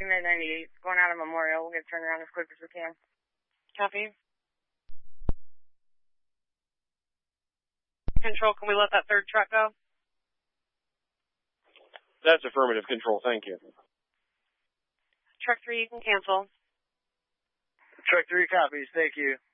98, going out of Memorial. We'll get turned around as quick as we can. Copy. Control, can we let that third truck go? That's affirmative, Control. Thank you. Truck 3, you can cancel. Truck 3 copies. Thank you.